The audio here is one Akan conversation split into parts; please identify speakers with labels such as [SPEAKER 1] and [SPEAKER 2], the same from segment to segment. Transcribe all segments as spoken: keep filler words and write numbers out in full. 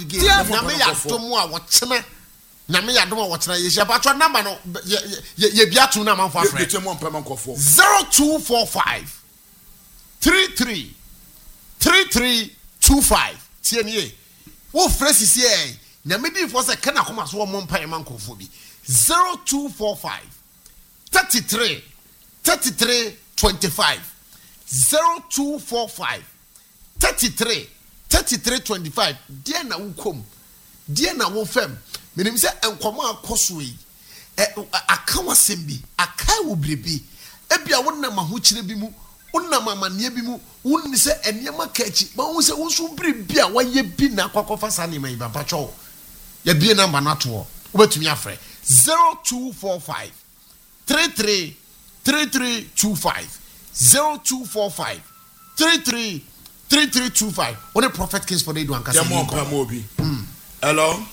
[SPEAKER 1] na me ya domo a wochena na me ya domo wochena ye hia patro number no ye ye biatu na manfo afre zero two four five three three three three two five tie nie wo fresh isi e na me di for se kana koma so mo mpa mankofo bi zero two four five thirty-three thirty-three twenty-five zero two four five thirty-three thirty-three twenty-five dia na wukom dia na wo fam menim se enkomo akoso yi aka wasem bi aka wo brebi ebia wonna ma ho kire bi mu wonna mama ne bi mu wonni se eniema kachi ma wo se wo so brebi a waye bi na kwakofa sane mai ba pacho ya bi na ma na to obetumi afre zero two four five three three three three two five zero two four five three three three three two five. What a prophet case for the do ankasa.
[SPEAKER 2] Yamo Pamobi. Hello.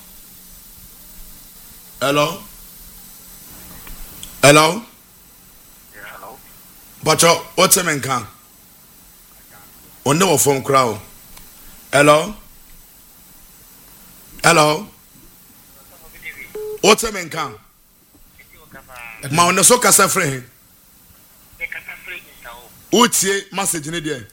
[SPEAKER 2] Hello. Hello.
[SPEAKER 3] Yeah, hello.
[SPEAKER 2] But what's a man can? On the phone crowd. Hello. Hello. What's a man can? Ma on the so kasa free. Utie message ni there.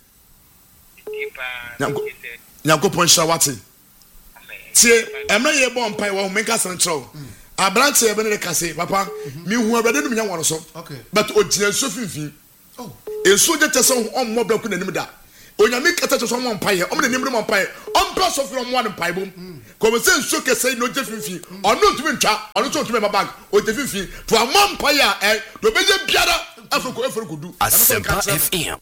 [SPEAKER 2] Nyankopon shawati tie emre ye bo mpai wo menka santrol abrante ebe ne kase papa mi hu abede no nya won so but ogina so finfin oh enso je tese on mo bra ku nanim da onyame kata tese on mo mpai o me nanim mo mpai on bra so fi on mo mpai bom ko me se enso kese no je finfin ono ntumi ntwa ono so ntumi baba o je finfin to am mpai a e do beje biara afoko afoko du
[SPEAKER 4] Asempa F M.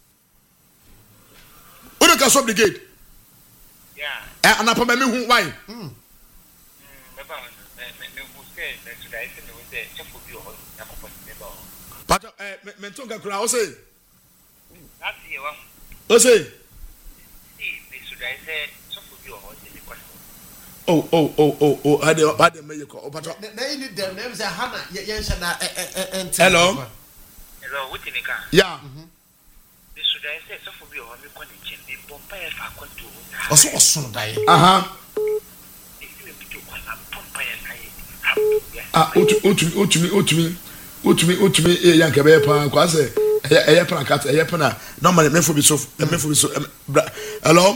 [SPEAKER 2] Who can stop the gate?
[SPEAKER 3] Yeah.
[SPEAKER 2] And I put my who why?
[SPEAKER 3] Hmm.
[SPEAKER 2] But eh mentonga kura o say.
[SPEAKER 3] That's the one.
[SPEAKER 2] O say.
[SPEAKER 3] See, they should I say so for you or the question.
[SPEAKER 2] Oh oh oh oh oh I dey I dey make call. But
[SPEAKER 1] na you need them names Hannah yen na
[SPEAKER 2] hello.
[SPEAKER 3] Hello, what in the car?
[SPEAKER 2] Yeah.
[SPEAKER 3] They should I say so for you or me calling chin the bomba if I come to.
[SPEAKER 1] Oso oso dai.
[SPEAKER 2] Aha.
[SPEAKER 3] If you to call a bomba
[SPEAKER 2] ah otu otu otumi otumi otumi otumi e yanka be pa kwa se e e pa kat e pa na normally me for be so me for be so hello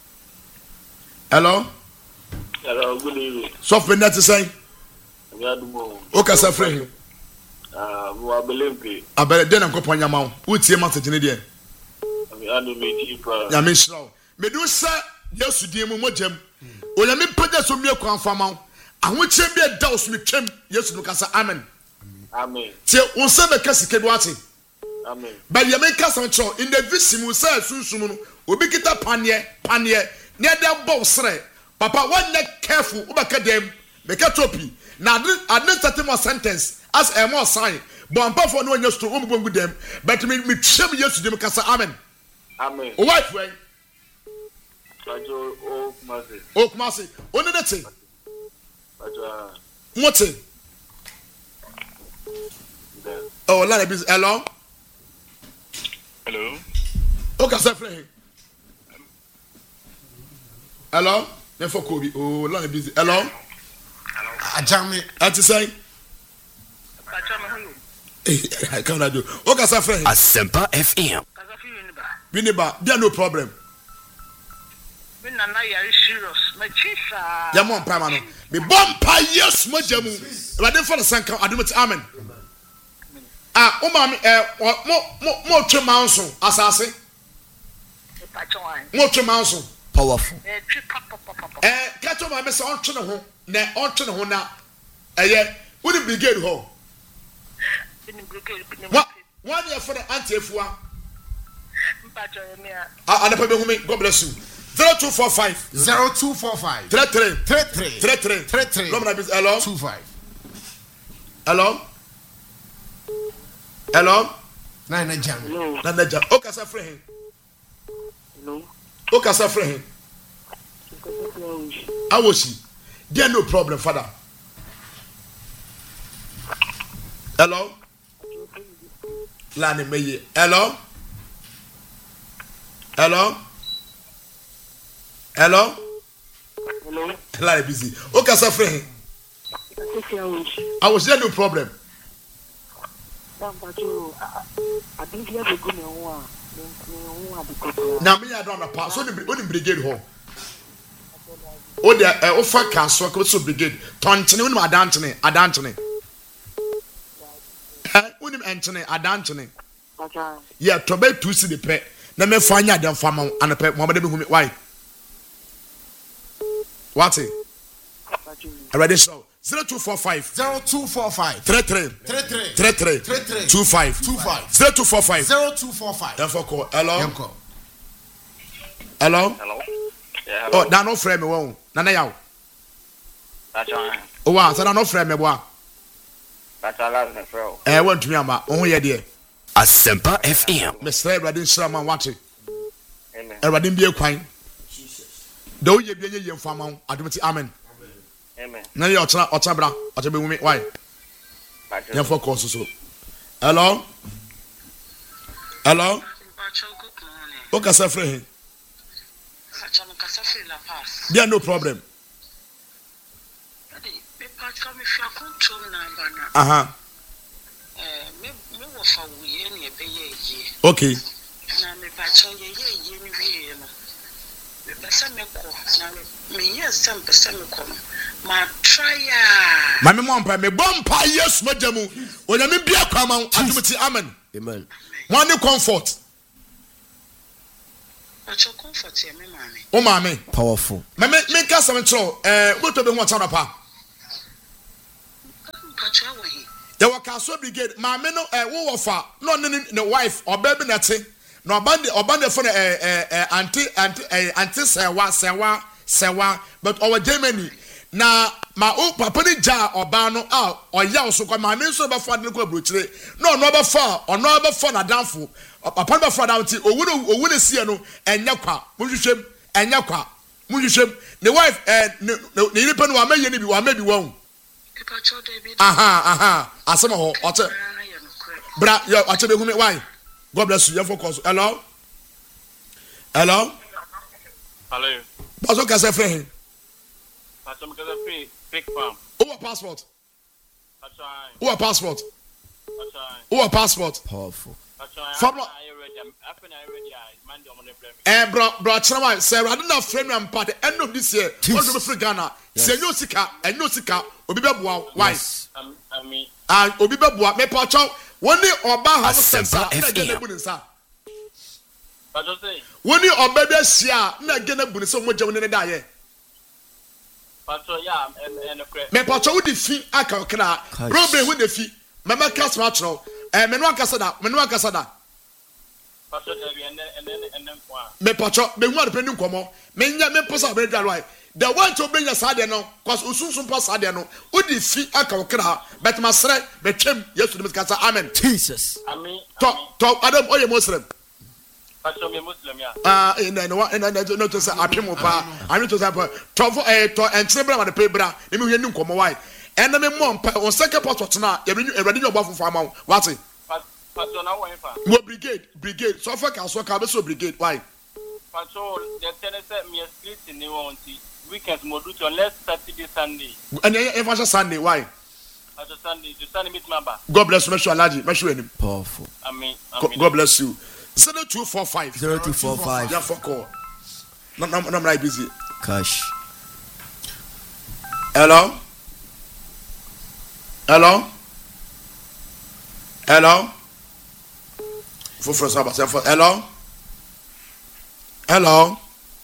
[SPEAKER 2] hello
[SPEAKER 3] hello good evening
[SPEAKER 2] so for net say
[SPEAKER 3] yadumo
[SPEAKER 2] o ka sa frɛ
[SPEAKER 3] ah mo abelempe
[SPEAKER 2] abere den nkopon nyama wo tie message ne de
[SPEAKER 3] anu me ti pa
[SPEAKER 2] ya me shraw me do sa yesu die mu mojam o ya me pagya so mie kwan fama ahoche bi da osumi twem yesu no kasa amen
[SPEAKER 3] amen
[SPEAKER 2] tie won se be kasike do ate
[SPEAKER 3] amen
[SPEAKER 2] ba ye me kasa ncho in the visimu sa sunsumu no obi kita panie panie ne da bow sre papa one careful ubaka dem me ka topi na adin certain sentence as a more sign bon pa for no nya sto um bongu dem but me me twem yesu dem kasa amen
[SPEAKER 3] amen
[SPEAKER 2] o wife way
[SPEAKER 3] ajo o kumase
[SPEAKER 2] o kumase oni de te
[SPEAKER 3] ajo
[SPEAKER 2] mote oh la be hello
[SPEAKER 3] hello
[SPEAKER 2] o ka sa frɛ hello ne for kobi oh la be hello
[SPEAKER 1] ajame
[SPEAKER 2] ati say
[SPEAKER 3] ajame hono
[SPEAKER 2] eh kan radio o ka sa frɛ
[SPEAKER 4] Asempa F M.
[SPEAKER 3] kaza fi ni ba
[SPEAKER 2] Biniba, there no problem.
[SPEAKER 3] me na na yare serious ma chisa
[SPEAKER 2] Ya mo mpa ma no. Be bompa yes mo jamu. E wade for the sanka adumti amen. Ah, o ma me eh mo mo mo twe manso asase.
[SPEAKER 3] e pa chon
[SPEAKER 2] Mo twe manso.
[SPEAKER 4] Powerful.
[SPEAKER 3] e twi papa papa
[SPEAKER 2] Eh, kato ma me se on twe ne ho, na on twe ne ho na eye, wo di brigade ho.
[SPEAKER 3] ni brigade ni
[SPEAKER 2] Wa, one year for the anti-efua.
[SPEAKER 3] pa chon me a
[SPEAKER 2] Ah, anapa be humi, God bless you. zero two four five
[SPEAKER 1] zero two four five
[SPEAKER 2] three three
[SPEAKER 1] three three
[SPEAKER 2] three three
[SPEAKER 1] three three
[SPEAKER 2] Lomna bis hello.
[SPEAKER 1] two five.
[SPEAKER 2] Hello? Hello?
[SPEAKER 1] Nine na jam.
[SPEAKER 3] no
[SPEAKER 2] Na na ja. O ka sa frɛ hin.
[SPEAKER 3] no
[SPEAKER 2] O ka sa frɛ hin. Awoshi. There no problem, father. Hello? Lani meye. Hello? Hello? Hello?
[SPEAKER 3] hello
[SPEAKER 2] Line busy. Okay, sir, friend. I was there, no problem. Now me I don't know pass. So the only brigade home. Oh, the uh, offer castle so brigade. Tontine when Adantone, Adantone. When him Antony, Adantone. Yeah, to be two see the pet. Na me fanya dem fama and pet mo be me why? What it? Already so. zero two four five
[SPEAKER 1] zero two four five
[SPEAKER 2] three three
[SPEAKER 1] three three
[SPEAKER 2] three three
[SPEAKER 1] three three
[SPEAKER 2] two five
[SPEAKER 1] two five
[SPEAKER 2] zero two four five
[SPEAKER 1] zero two four five.
[SPEAKER 2] Therefore call. Hello.
[SPEAKER 5] Hello.
[SPEAKER 2] Hello.
[SPEAKER 5] Yeah,
[SPEAKER 2] oh, that no frame me won. Nana yaw.
[SPEAKER 5] That's all right.
[SPEAKER 2] Oh, wow, so that no frame me boy.
[SPEAKER 5] That's all right, my friend.
[SPEAKER 2] Eh, want to me ama. Oh, yeah, dear.
[SPEAKER 4] Asempa F M.
[SPEAKER 2] Mister Everybody Shraman watch it.
[SPEAKER 5] Amen.
[SPEAKER 2] Everybody be a quine. Do you be a young farmer? I do amen.
[SPEAKER 5] Amen.
[SPEAKER 2] Now you're Ocha Ochabra, Ochabe women. Why? Yeah, for course. So, hello. Hello. Okay, sir, friend. Yeah, no problem. Uh huh. Okay. Mami mompa me bompa yes majamu onyame bia kwama atumti amen.
[SPEAKER 4] Amen.
[SPEAKER 2] One comfort.
[SPEAKER 6] Acho comfort ye me mami.
[SPEAKER 2] O mami.
[SPEAKER 4] Powerful.
[SPEAKER 2] Me me me ka sam tro eh go to be ho cha pa.
[SPEAKER 6] Acho awahi.
[SPEAKER 2] There were Castle Brigade. Mami no eh wo wofa no ne ne wife or baby nate. No obande obande for eh eh anti anti anti sewa sewa sewa but our Germany na ma o papa ni ja oba no a oya so kwa ma me so be fa de ko abrochire no no be fa ono be fa na danfo papa be fa down ti owu no owu ne sie no enya kwa munhwehwem enya kwa munhwehwem ne wife eh ne ne pe no wa maye ne bi wa ma bi won aha aha asema ho ote bra yo ote be hu me why God bless you. You focus. Hello. Hello.
[SPEAKER 5] Hello.
[SPEAKER 2] What's okay, sir? Friend.
[SPEAKER 5] That's some kind of fake fake farm.
[SPEAKER 2] Who a passport?
[SPEAKER 5] That's right.
[SPEAKER 2] Who a passport?
[SPEAKER 5] That's right.
[SPEAKER 2] Who a passport?
[SPEAKER 4] Powerful.
[SPEAKER 5] That's right.
[SPEAKER 2] From
[SPEAKER 5] I already. I think I already. Monday on the plane.
[SPEAKER 2] Eh, bro, bro, Chama, sir, I don't know frame and part the end of this year. What's the free Ghana? Say no sika, and no sika. Obiba bua. Why?
[SPEAKER 5] Um, I mean.
[SPEAKER 2] And Obiba bua. Me pacho. One day Oba have sense.
[SPEAKER 4] Asempa F M.
[SPEAKER 5] What you say?
[SPEAKER 2] One day Oba be share. Na gena buni so mo jamu ne da ye.
[SPEAKER 5] Pacho ya and and the.
[SPEAKER 2] Me pacho with the fee aka okra. Problem with the fee. Mama cast match now. Eh, me no akasa da. Me no akasa da.
[SPEAKER 5] Pacho there and then and then and then one.
[SPEAKER 2] Me pacho me hu adepending komo. Me nya me posa be dwa right. The one to bring usade no cause usunsun pass ade no odi fi aka okra but masre betwem yesu de kasa amen
[SPEAKER 4] Jesus.
[SPEAKER 5] Amen.
[SPEAKER 2] To to adam oye muslim
[SPEAKER 5] Pacho me Muslim ya.
[SPEAKER 2] ah in no no no to say apemo pa ani to say to for eh to entrebra ma de pebra e me hwenu komo why ena me mo mpa on second passport na e be e be nyo bafo fa ma what
[SPEAKER 5] Pacho na won fa.
[SPEAKER 2] mo brigade brigade so for ka so ka be so brigade why
[SPEAKER 5] Pacho the tennis me split in the one weekend mo do to unless Saturday Sunday.
[SPEAKER 2] and e fa Sunday why
[SPEAKER 5] Pacho Sunday to Sunday meet member.
[SPEAKER 2] God bless you, Alaji, me sure him.
[SPEAKER 4] Powerful.
[SPEAKER 5] Amen.
[SPEAKER 2] God bless you. zero two four five
[SPEAKER 4] zero two four five.
[SPEAKER 2] Yeah, for call. No, no, no, I'm right busy.
[SPEAKER 4] Cash.
[SPEAKER 2] Hello? Hello? Hello? For first, hello? Hello?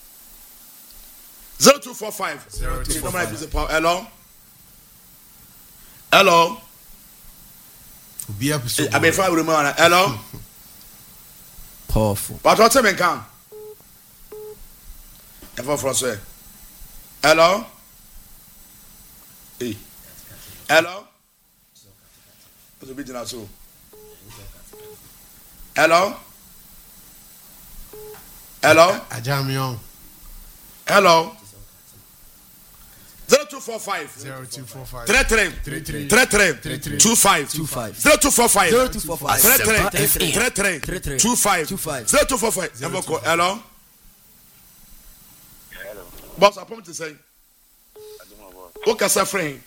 [SPEAKER 2] zero two four five.
[SPEAKER 1] zero two four five.
[SPEAKER 2] Hello? Hello? I mean, if I remember, hello?
[SPEAKER 4] Powerful.
[SPEAKER 2] But what's the can? Ever for say, hello? Hey, hello? What's the big now so? Hello? Hello?
[SPEAKER 1] Ajamion.
[SPEAKER 2] Hello? Zero two four five.
[SPEAKER 1] Zero two four five.
[SPEAKER 2] Three three.
[SPEAKER 1] Three three.
[SPEAKER 2] Three three.
[SPEAKER 1] Three three.
[SPEAKER 2] Two five.
[SPEAKER 4] Two five.
[SPEAKER 2] Zero two four five.
[SPEAKER 4] Zero two four five.
[SPEAKER 2] Three
[SPEAKER 4] Asempa
[SPEAKER 2] three.
[SPEAKER 4] F M.
[SPEAKER 2] Three three.
[SPEAKER 4] Three three.
[SPEAKER 2] Two five.
[SPEAKER 4] Two five.
[SPEAKER 2] Zero two four five. Hello?
[SPEAKER 5] Hello.
[SPEAKER 2] Boss, I promise to say. Okay, sir, friend.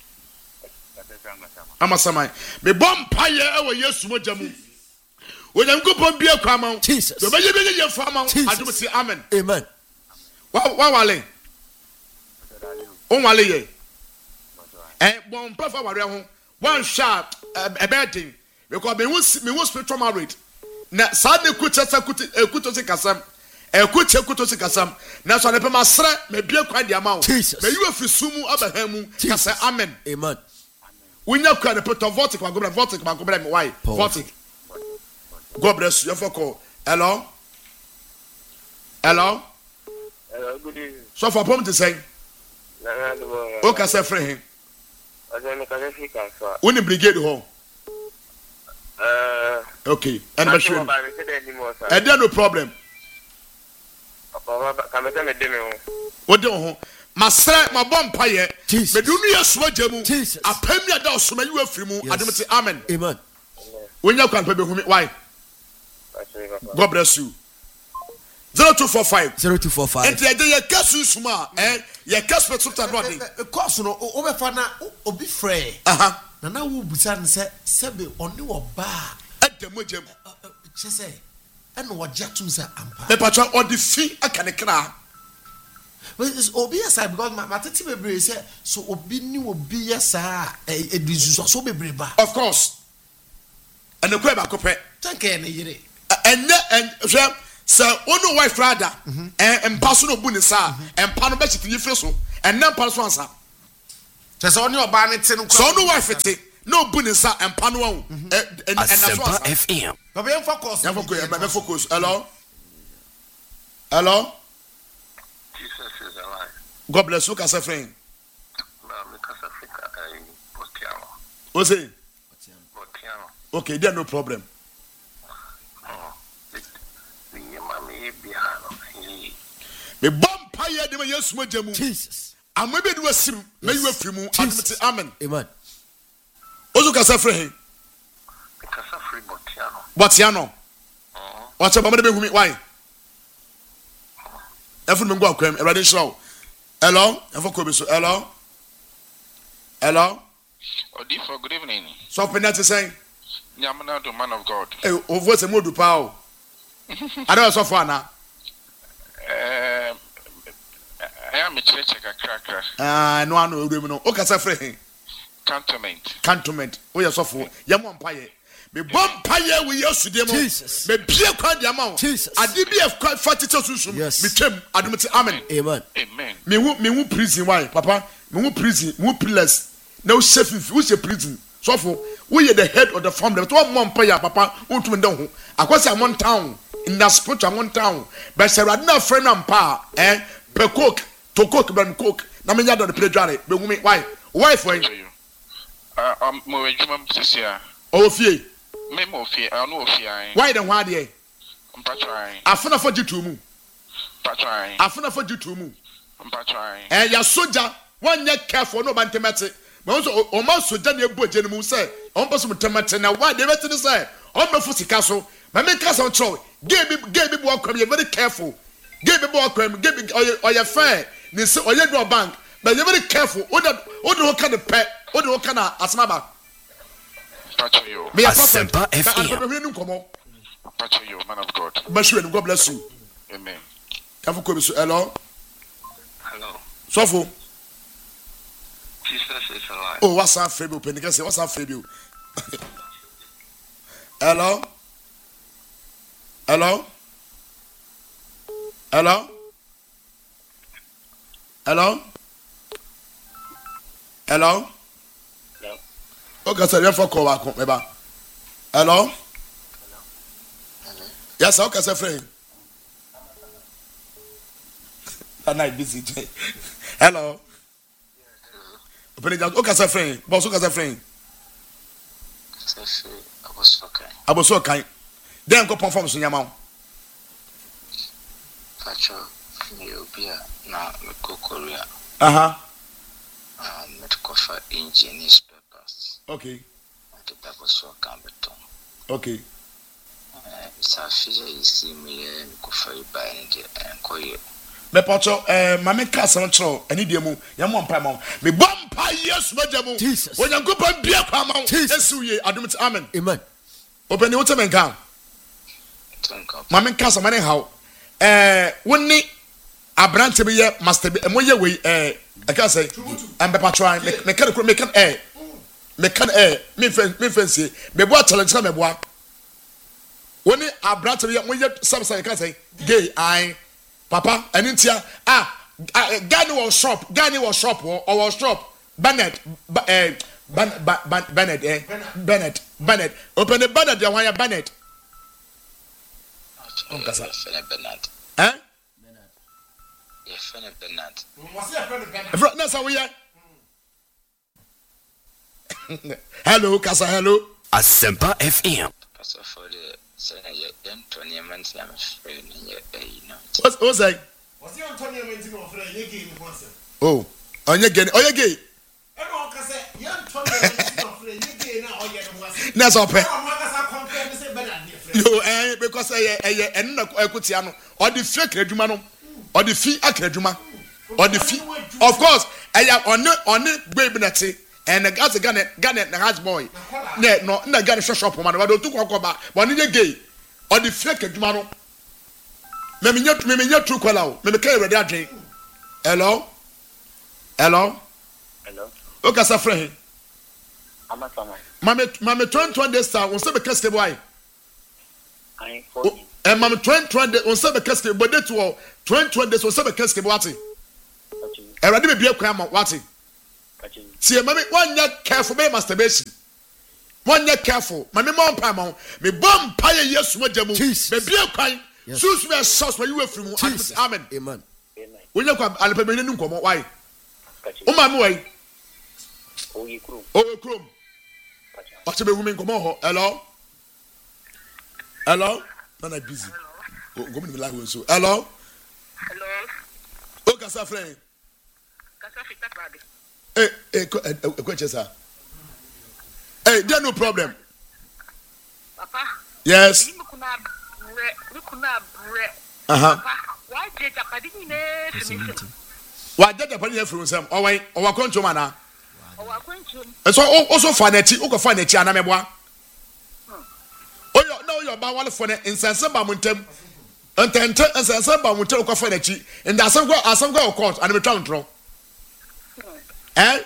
[SPEAKER 2] Amasamai. Me bomb pie ever yes mojamu. When I'm good on beer come Jesus. The baby your farmer. I do say amen.
[SPEAKER 4] Amen.
[SPEAKER 2] What wale? Oh wale. Eh, one papa wale one shot a bad thing. Because me was me was spiritual married. Na sadne kucha sa kuti ekuto se kasam. Ekuche ekuto se kasam. Na so na pe masra me bia kwa dia ma.
[SPEAKER 4] Jesus.
[SPEAKER 2] Me you afisumu abahamu ka say amen.
[SPEAKER 4] Amen.
[SPEAKER 2] Unya kwa the put of vortic ma go vortic ma go me why? Vortic. God bless you for call. Hello? Hello?
[SPEAKER 7] Hello, good evening.
[SPEAKER 2] So for pom to say. O ka say friend him. When the brigade home.
[SPEAKER 7] Uh,
[SPEAKER 2] okay, and I'm sure. And there no problem. What do you Masra, my bomb pie, Jesus. Medunia Swajamu, Jesus. A premier does so you free mu. I don't say amen.
[SPEAKER 4] Amen.
[SPEAKER 2] When you can pay me, why? God bless you. Zero two four five.
[SPEAKER 4] Zero two four five.
[SPEAKER 2] And the day you cash you smart, eh? You cash for something nothing.
[SPEAKER 1] Of course, no. Overfana, obi free.
[SPEAKER 2] Aha.
[SPEAKER 1] Na na wo busan se sebe oni wo ba
[SPEAKER 2] At the mojam.
[SPEAKER 1] che se e no wo jatum se ampa.
[SPEAKER 2] Me patwa or the fee aka ne kra.
[SPEAKER 1] But it's obi aside because my matati bebre say so obi ni obi yesa e edisu so bebre ba.
[SPEAKER 2] Of course. And the kweba kope.
[SPEAKER 1] Tanke na yire.
[SPEAKER 2] And and hwe so ono wife rather and empa so no bu ni sa empa no be chiti yifre so and na empa so ansa.
[SPEAKER 1] Just on your banner, so
[SPEAKER 2] no wife it. No bunisa and Pano and
[SPEAKER 4] Asempa F M.
[SPEAKER 1] Focus.
[SPEAKER 2] Focus. Hello. Hello.
[SPEAKER 7] Jesus is alive.
[SPEAKER 2] God bless you, Casa friend. What's it? Okay, there no problem. Me bomb pie de me yes mojamu.
[SPEAKER 4] Jesus.
[SPEAKER 2] And maybe do a sim, may you free mu. Amen.
[SPEAKER 4] Amen.
[SPEAKER 2] Ozu kasa free.
[SPEAKER 7] Kasa free Botiano.
[SPEAKER 2] Botiano. Watch about me who why? Every me go akwem, e ready show. Hello? Efo ko be so. Hello? Hello?
[SPEAKER 7] Odifo, good evening.
[SPEAKER 2] So penat say.
[SPEAKER 7] Nyamana the man of God.
[SPEAKER 2] Eh, o voice mo du pa o. I don't so far now.
[SPEAKER 7] Eh I am a church kakra.
[SPEAKER 2] Ah, no ano ewure mu no. O kasa free.
[SPEAKER 7] Cantonment.
[SPEAKER 2] Cantonment. O ye so fo. Ye mo mpaye. Me bom paye we yesu de mo.
[SPEAKER 4] Jesus.
[SPEAKER 2] Me bie kwa de ama.
[SPEAKER 4] Jesus.
[SPEAKER 2] Ade bie kwa forty susum. Me twem adum ti amen.
[SPEAKER 4] Amen.
[SPEAKER 7] Amen.
[SPEAKER 2] Me hu me hu prison why papa? Me hu prison, me hu pillars. Now chef who say prison. So for we are the head of the family. But one mom paye papa won't me don ho. Akwase amon town in that spot amon town. But say radna friend am pa eh per cook to cook ben cook. Na me nya do the play dware. Be hu me why? Why for you?
[SPEAKER 7] Uh um mo edwuma sisia.
[SPEAKER 2] O fie.
[SPEAKER 7] Me mo fie, I no fie ai.
[SPEAKER 2] Why the why there?
[SPEAKER 7] Mpatwai.
[SPEAKER 2] Afuna for jitu mu.
[SPEAKER 7] Mpatwai.
[SPEAKER 2] Afuna for jitu mu.
[SPEAKER 7] Mpatwai.
[SPEAKER 2] Eh ya soja, one ye careful no bantemete. But also o ma soja na ebu agye mu say, on pass mu temete na why dey better say, on me fu sika so. Ma me ka so tro. Game bi game bi bo akwam, you very careful. Game bi bo akwam, game bi or your fair. Ni say oye do bank. But you very careful. O da o do ka de pe, o do ka na asmaba.
[SPEAKER 7] Pacho
[SPEAKER 2] me
[SPEAKER 4] Asempa F M.
[SPEAKER 7] Pacho you, man of God.
[SPEAKER 2] Bashu, God bless you.
[SPEAKER 7] Amen.
[SPEAKER 2] Kafu ko bisu. Hello.
[SPEAKER 7] Hello.
[SPEAKER 2] Sofo.
[SPEAKER 7] Jesus is alive.
[SPEAKER 2] Oh, what's up, Fabio? Penica say, what's up, Fabio? Hello. Hello. Hello. Hello. Hello. Okay, so you for call back, remember? Hello? Hello? Yes, okay, sir, friend. I'm not busy. Hello? Okay, sir, friend. Boss, okay, sir, friend.
[SPEAKER 6] I was okay.
[SPEAKER 2] I was okay. Then go perform in your mouth.
[SPEAKER 6] Pacho, you be now, go Korea.
[SPEAKER 2] Uh huh.
[SPEAKER 6] Um, medical for engineers.
[SPEAKER 2] Okay.
[SPEAKER 6] The Bible so can be done.
[SPEAKER 2] Okay.
[SPEAKER 6] It's a figure you see me and go for you by and call you.
[SPEAKER 2] me pacho eh mame ka san chro ani die mu ye mo mpa ma me bom pa yesu maja mu onyankopon bia kwa ma yesu ye adom ti amen
[SPEAKER 1] amen
[SPEAKER 2] open the water men ka mame ka san mane hawo eh woni abrante be ye master be mo ye we eh I can say am be pacho me me kan me kan eh me kan eh me fen me fen see me bo challenge ka me bo woni abrante be mo ye samsa can say gay I papa enintia ah guy no shop guy no shop or shop Bennett eh Bennett eh Bennett Bennett open the Bennett ya wan ya Bennett on kasa
[SPEAKER 6] Bennett
[SPEAKER 2] eh
[SPEAKER 6] Bennett yeah friend Bennett
[SPEAKER 1] what's your friend Bennett
[SPEAKER 2] na so we hello kasa hello
[SPEAKER 4] Asempa F M
[SPEAKER 6] pastor for the say yeah Anthony Manzi am friend yeah you know
[SPEAKER 2] what's what's like
[SPEAKER 1] what's your Anthony Manzi no friend you gay in once
[SPEAKER 2] oh onye gay onye gay
[SPEAKER 1] e no kasa you Anthony Manzi no friend you gay na oye no once
[SPEAKER 2] na so pe
[SPEAKER 1] no kasa compare me say Bennett
[SPEAKER 2] yo eh because eh eh en na ekutia no or the fake adwuma no or the fee akadwuma or the fee of course eh on on baby na te and the gas Ghana Ghana na house boy ne no na Ghana shop man but to kwa ba but ni gay or the fake adwuma no me me nyat me me nyat true call out me me kai ready adwen hello hello
[SPEAKER 3] hello
[SPEAKER 2] o ka sa friend
[SPEAKER 3] ama sama
[SPEAKER 2] mame mame twenty twenty star on se be kaste boy
[SPEAKER 3] I forty
[SPEAKER 2] eh mame twenty twenty on se be kaste but that to twenty twenty on se be kaste boy ati e ready be bia kwan ma wati see mame one ya careful be masturbation one ya careful mame mo mpa ma me bom pa ye yesu majamu be bia kwan sus me sauce for you afri mu amen
[SPEAKER 1] amen
[SPEAKER 3] amen
[SPEAKER 2] when you come alpe me nu nkomo why o ma me why
[SPEAKER 3] o yi krum
[SPEAKER 2] o we krum o te be hu me nkomo ho hello hello na busy go me la we so hello
[SPEAKER 3] hello
[SPEAKER 2] o ka sa friend
[SPEAKER 3] kasa fita krabi
[SPEAKER 2] eh eh ko chesa eh there no problem
[SPEAKER 3] papa
[SPEAKER 2] yes
[SPEAKER 3] ni kuna bre ni kuna bre
[SPEAKER 2] aha
[SPEAKER 3] why je japadi ni ne finish
[SPEAKER 2] wa je japadi na from sam o wan o wa konto mana
[SPEAKER 3] o wa kwantu
[SPEAKER 2] so o so fa na ti o ko fa na ti ana meboa o yo na o yo ba wale fo na insense ba muntem entente insense ba muntem ko fa na ti nda asem go asem go court ana metwa ntro eh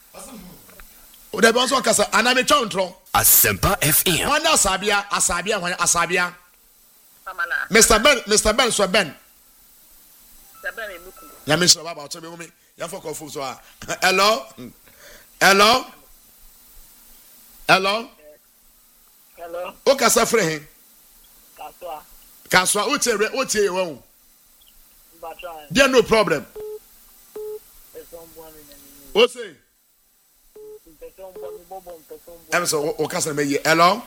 [SPEAKER 2] o de bo so kasa ana metwa ntro
[SPEAKER 4] Asempa F M
[SPEAKER 2] wana asabia asabia wana asabia
[SPEAKER 3] samala
[SPEAKER 2] Mister Ben Mister Ben so Ben
[SPEAKER 3] sabe me muku
[SPEAKER 2] ya me so baba o to be me ya fo ko fu so ah hello hello hello
[SPEAKER 3] hello
[SPEAKER 2] o ka sa fre he
[SPEAKER 3] kaswa
[SPEAKER 2] kaswa o tie o tie ye won
[SPEAKER 3] ba try
[SPEAKER 2] there no problem
[SPEAKER 3] person born in
[SPEAKER 2] o say
[SPEAKER 3] person born bobo person
[SPEAKER 2] em so o ka sa me ye hello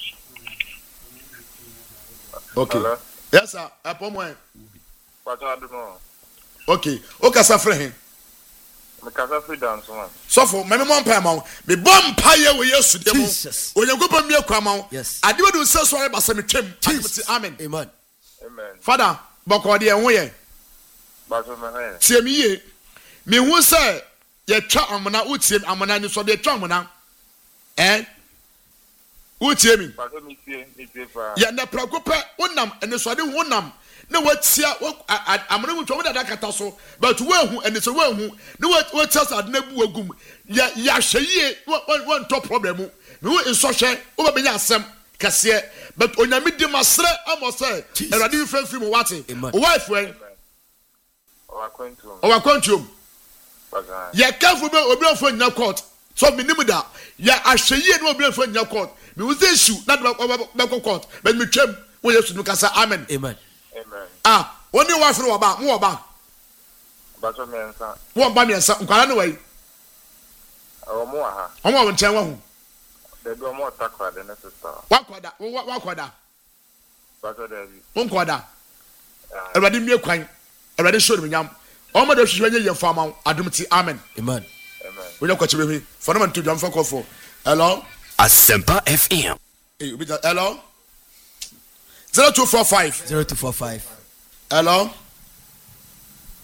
[SPEAKER 2] okay
[SPEAKER 7] Hello?
[SPEAKER 2] yes sir apo mo
[SPEAKER 7] Pacho I don't know.
[SPEAKER 2] okay o ka sa fre he
[SPEAKER 7] Me kasa free dance man.
[SPEAKER 2] so for me me mo mpa ma me bom pa ye we yesu de mo
[SPEAKER 1] Jesus.
[SPEAKER 2] onyankopon mi akwa ma
[SPEAKER 1] Yes.
[SPEAKER 2] ade we do se so re ba se me twem
[SPEAKER 1] Jesus.
[SPEAKER 2] amen
[SPEAKER 1] amen
[SPEAKER 7] Amen.
[SPEAKER 2] father boko de ho ye
[SPEAKER 7] Pacho me hey.
[SPEAKER 2] tie mi ye me hu se ye twa amona utie amona ni so de twa amona eh utie mi
[SPEAKER 7] Pacho me tie me tie fa.
[SPEAKER 2] ye na prakopa unam ene so de unam na watia amona mu twa mo da kata so but we hu ene so we hu na watia sa de na bu agum ya ya hweye won to problem mu me wo nso hwe wo be nya asem kase but onyame di masre amose erade frefri mu wate o wife we
[SPEAKER 7] O akwentu.
[SPEAKER 2] o wakwantum
[SPEAKER 7] Pacho.
[SPEAKER 2] ya careful be obi ofo nya court so me nim da ya ahweye na obi ofo nya court me wo say issue na be court but me twam wo yesu no kasa amen
[SPEAKER 1] amen
[SPEAKER 7] Amen.
[SPEAKER 2] ah oni wife no oba mo oba
[SPEAKER 7] Pacho me nsa.
[SPEAKER 2] wo ba me nsa nkwara ne wai
[SPEAKER 7] O mo aha.
[SPEAKER 2] omo wo nchen wa hu
[SPEAKER 7] De do mo takwa de ne sister.
[SPEAKER 2] wakoda wakoda
[SPEAKER 7] Pacho de bi.
[SPEAKER 2] wo nkoda erade mie kwan erade show me nyam omo de hwehwe nye ye fama adom ti amen
[SPEAKER 1] amen
[SPEAKER 7] Amen.
[SPEAKER 2] wo nya kwache be for no man to jam for call for hello
[SPEAKER 4] Asempa F M
[SPEAKER 2] eh obi hello zero two four five
[SPEAKER 1] zero two four five
[SPEAKER 2] hello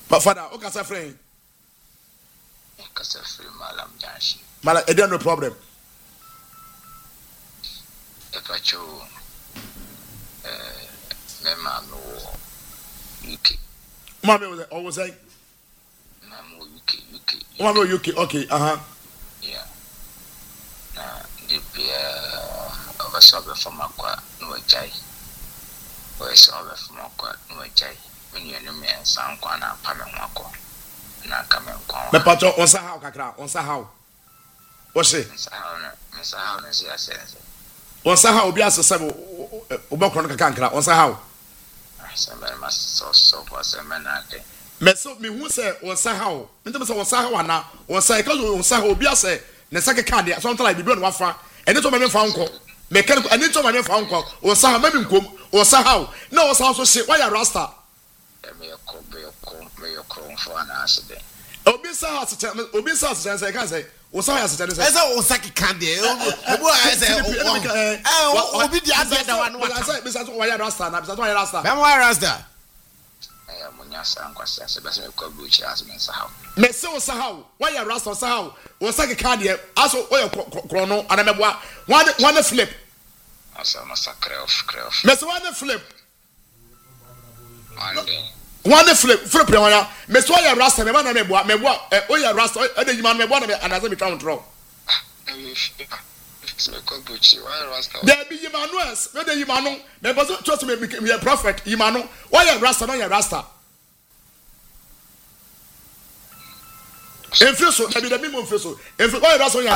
[SPEAKER 2] But father, okay, sir, friend.
[SPEAKER 6] Okay, sir, free Malam Janshi.
[SPEAKER 2] Malam, I don't no problem.
[SPEAKER 6] If I chose, uh, my mom no U K.
[SPEAKER 2] Mommy was always like,
[SPEAKER 6] Mom U K, U K.
[SPEAKER 2] Mommy U K, okay, uh huh.
[SPEAKER 6] Yeah. Now, the beer of a sober from Aqua, no jay. Or a sober from Aqua, no jay. When you know me and San Juana, Pamako. Na come and call.
[SPEAKER 2] Me pacho on sa how kakra, on sa how. What's it?
[SPEAKER 6] Mister How, Mister How, is your sense.
[SPEAKER 2] On sa how obi asese obakro no kakankra, on sa how.
[SPEAKER 6] Somebody must so so for some man.
[SPEAKER 2] Me so me hu say on sa how. Me tell me say on sa how ana, on sa because on sa how obi ase ne sake card so ntala bibi no wafa. Ene to me me fa nko. Me kan ene to me me fa nko. On sa how me nkom. On sa how. Na on sa how so say why you rasta?
[SPEAKER 6] Me ko be ko me ko for an accident.
[SPEAKER 2] Obi sa how se obi sa se say kan say o sa how se say.
[SPEAKER 1] Esa o saki kan de. Ebo I say eh obi di ade da wa no wa.
[SPEAKER 2] Say me say why you rasta na, me say why you rasta.
[SPEAKER 1] Be why rasta?
[SPEAKER 6] I am munya san kwasa se be se ko buchi as me sa how.
[SPEAKER 2] Me say o sa how, why you rasta sa how? O saki kan de aso o ye krono ana meboa. One one flip.
[SPEAKER 6] Asa massacre of cref.
[SPEAKER 2] Me say one flip.
[SPEAKER 6] One day.
[SPEAKER 2] One flip, flip ya. Me so ya rasta me ba na me boa, me boa e o ya rasta e de yima me boa na me anaze me twa ntro.
[SPEAKER 6] Se me ko buchi why rasta.
[SPEAKER 2] There be yima no es, me de yima no, me bozo trust me me a prophet yima no. Why ya rasta no ya rasta. Enfiso, na be de mi mo enfiso. Enfiso why rasta ya